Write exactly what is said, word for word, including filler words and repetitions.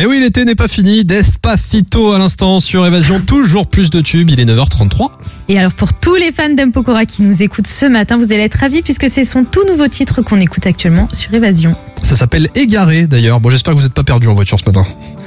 Et oui, l'été n'est pas fini. Despacito à l'instant sur Évasion. Toujours plus de tubes. Il est neuf heures trente-trois. Et alors pour tous les fans d'Mpokora qui nous écoutent ce matin, vous allez être ravis puisque c'est son tout nouveau titre qu'on écoute actuellement sur Évasion. Ça s'appelle Égaré d'ailleurs. Bon, j'espère que vous n'êtes pas perdu en voiture ce matin.